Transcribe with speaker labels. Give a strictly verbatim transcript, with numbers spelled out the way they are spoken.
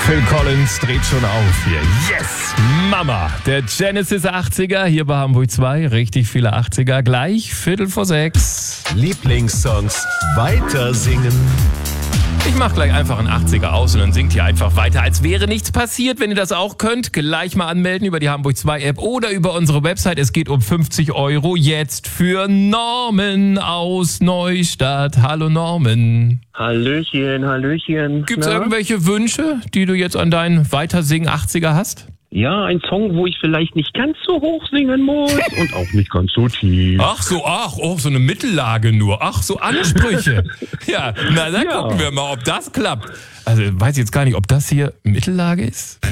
Speaker 1: Phil Collins dreht schon auf hier. Yes, Mama. Der Genesis achtziger hier bei Hamburg zwei. Richtig viele achtziger. Gleich Viertel vor sechs.
Speaker 2: Lieblingssongs weiter singen.
Speaker 1: Ich mach gleich einfach einen achtziger aus und dann singt ihr einfach weiter, als wäre nichts passiert. Wenn ihr das auch könnt, gleich mal anmelden über die Hamburg zwei App oder über unsere Website. Es geht um fünfzig Euro jetzt für Norman aus Neustadt. Hallo Norman.
Speaker 3: Hallöchen, Hallöchen.
Speaker 1: Gibt's
Speaker 3: Na?
Speaker 1: irgendwelche Wünsche, die du jetzt an deinen Weitersingen achtziger hast?
Speaker 3: Ja, ein Song, wo ich vielleicht nicht ganz so hoch singen muss und auch nicht ganz so tief.
Speaker 1: Ach so, ach, oh, so eine Mittellage nur. Ach, so Ansprüche. Ja, na dann
Speaker 3: Ja.
Speaker 1: gucken wir mal, ob das klappt. Also weiß ich jetzt gar nicht, ob das hier Mittellage ist.